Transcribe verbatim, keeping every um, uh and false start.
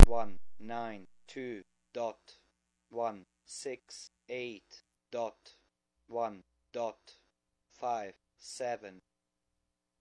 one nine two dot one six eight dot one dot five seven